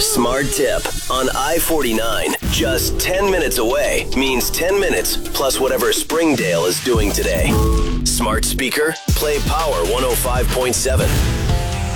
Smart tip. On I-49, just 10 minutes away means 10 minutes plus whatever Springdale is doing today. Smart speaker, play Power 105.7.